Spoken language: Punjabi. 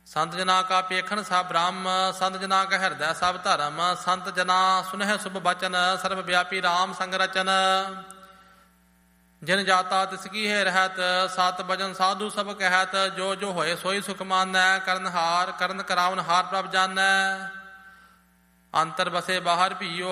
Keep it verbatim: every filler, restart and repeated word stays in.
ਸੰਤ ਜਨਾ ਕਾ ਪੇਖਣ ਸਭ ਬ੍ਰਹਮ, ਸੰਤ ਜਨਾ ਕਾ ਹਿਰਦੈ ਸਭ ਧਰਮ, ਸੰਤ ਜਨਾ ਸੁਨਹਿ ਸੁਭ ਬਚਨ, ਸਰਬ ਵਿਆਪੀ ਰਾਮ ਸੰਗ ਰਚਨ। ਜਿਨ ਜਾਤਾ ਤਿਸ ਕੀ ਹੈ ਰਹਿਤ, ਸਤ ਬਜਨ ਸਾਧੂ ਸਭ ਕਹਿਤ, ਜੋ ਜੋ ਹੋਏ ਸੋਈ ਸੁਖ ਮਾਨੈ, ਕਰਨ ਹਾਰ ਕਰਨ ਕਰਾਵਨ ਹਾਰ ਪ੍ਰਭ ਜਾਨੈ। ਅੰਤਰ ਬਸੇ ਬਾਹਰ ਭੀਓ